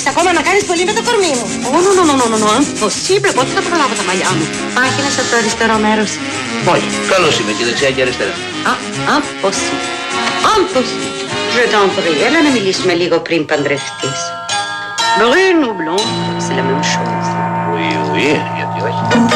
ακόμα να κάνεις πολύ με το κορμί μου. No, impossibile, πότε θα προλάβω τα μαλλιά μου. Μάχινες από το αριστερό μέρος. Όχι, καλώς είμαι και δεξιά και αριστερά. Impossible. Je t'en prie, έλα να μιλήσουμε λίγο πριν παντρευτείς. Brune ou blond, c'est la même chose. Oui, γιατί όχι.